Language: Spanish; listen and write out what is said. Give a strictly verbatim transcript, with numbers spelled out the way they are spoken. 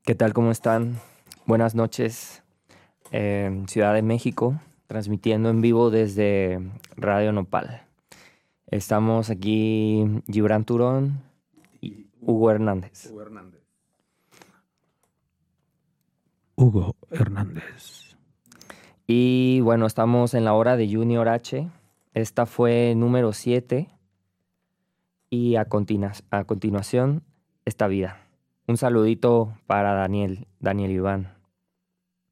¿Qué tal? ¿Cómo están? Buenas noches, eh, Ciudad de México, transmitiendo en vivo desde Radio Nopal. Estamos aquí Gibran Turón y Hugo Hernández. Hugo Hernández. Hugo Hernández. Y bueno, estamos en la hora de Junior H. Esta fue número siete. Y a, continua- a continuación, esta vida. Un saludito para Daniel, Daniel Iván.